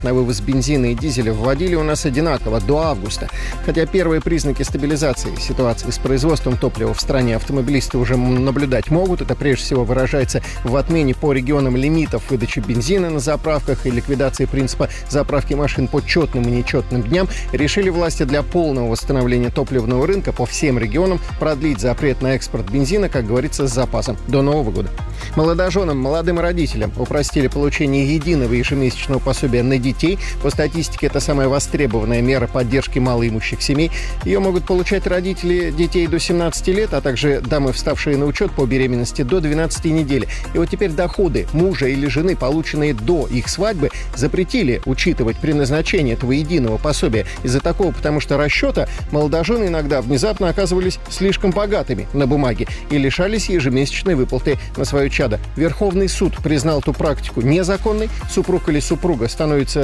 на вывоз бензина и дизеля вводили у нас одинаково до августа. Хотя первые признаки стабилизации ситуации с производством топлива в стране автомобилисты уже наблюдать могут. Это прежде всего выражается в отмене по регионам лимитов выдачи бензина на заправках и ликвидации принципа заправки машин по четным и нечетным дням. Решили власти для полного восстановления топливного рынка по всем регионам продлить запрет на экспорт бензина, как говорится, с запасом до Нового года. Молодоженам, молодым родителям упростили получение единого ежемесячного пособия на детей. По статистике, это самая востребованная мера поддержки малоимущих семей. Ее могут получать родители детей до 17 лет, а также дамы, вставшие на учет по беременности до 12 недель. И вот теперь доходы мужа или жены, полученные до их свадьбы, запретили учитывать при назначении этого единого пособия. Из-за такого, потому что расчета молодожены иногда внезапно оказывались слишком богатыми на бумаге и лишались ежемесячной выплаты на свое чадо. Верховный суд признал эту практику незаконной. Супруг или супруга становится